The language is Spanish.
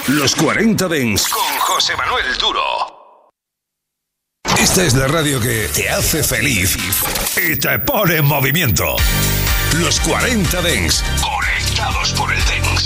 Los 40 Dents con José Manuel Duro. Esta es la radio que te hace feliz y te pone en movimiento. Los 40 Dents, conectados por el Dents.